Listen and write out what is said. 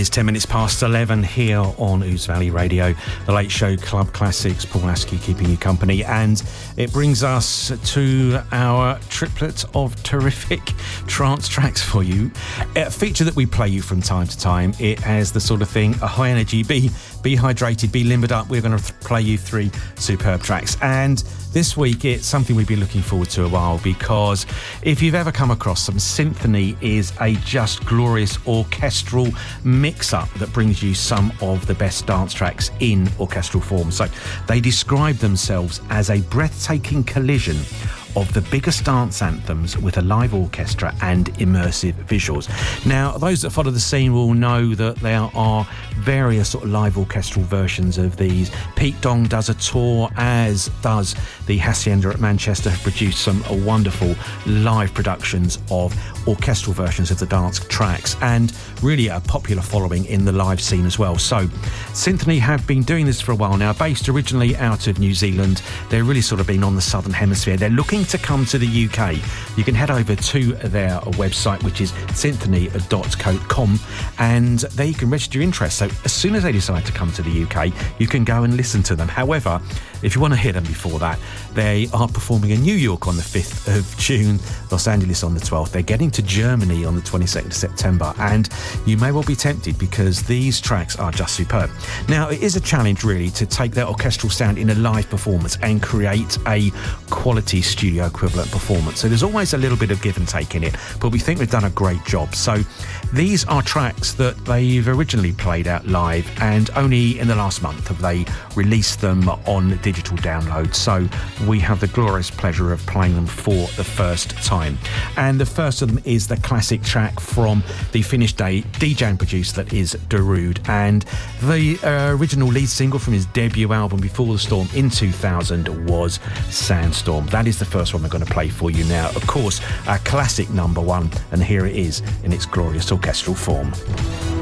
is 10 minutes past 11 here on Ouse Valley Radio, the Late Show Club Classics. Paul Askey keeping you company, and it brings us to our triplet of terrific trance tracks for you. A feature that we play you from time to time. It has the sort of thing, a high energy, be hydrated, be limbered up. We're going to play you 3 superb tracks, and this week it's something we've been looking forward to a while, because if you've ever come across some, Symphony is a just glorious orchestral mix-up that brings you some of the best dance tracks in orchestral form. So they describe themselves as a breathtaking collision of the biggest dance anthems with a live orchestra and immersive visuals. Now, those that follow the scene will know that there are various sort of live orchestral versions of these. Pete Dong does a tour, as does the Hacienda at Manchester, have produced some wonderful live productions of orchestral versions of the dance tracks, and really a popular following in the live scene as well. So Symphony have been doing this for a while now, based originally out of New Zealand. They're really sort of been on the southern hemisphere. They're looking to come to the UK. You can head over to their website, which is symphony.com, and there you can register your interest. So as soon as they decide to come to the UK, you can go and listen to them. However, if you want to hear them before that, they are performing in New York on the 5th of June, Los Angeles on the 12th. They're getting to Germany on the 22nd of September, and you may well be tempted because these tracks are just superb. Now, it is a challenge really to take their orchestral sound in a live performance and create a quality studio equivalent performance. So there's always a little bit of give and take in it, but we think we've done a great job. So these are tracks that they've originally played out live, and only in the last month have they released them on digital download. So we have the glorious pleasure of playing them for the first time. And the first of them is the classic track from the Finnish DJ and producer that is Darude, and the original lead single from his debut album Before the Storm in 2000 was Sandstorm. That is the first one we're going to play for you now. Of course, our classic number one, and here it is in its glorious orchestral form.